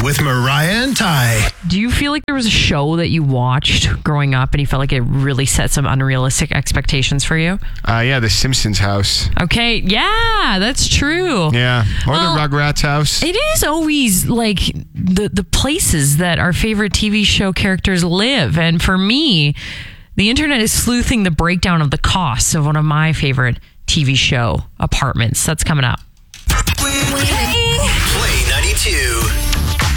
with Mariah and Ty. Do you feel like there was a show that you watched growing up and you felt like it really set some unrealistic expectations for you? Yeah, The Simpsons house. Okay, yeah, that's true. Yeah, or the Rugrats house. It is always like the places that our favorite TV show characters live. And for me, the internet is sleuthing the breakdown of the costs of one of my favorite TV show apartments. That's coming up.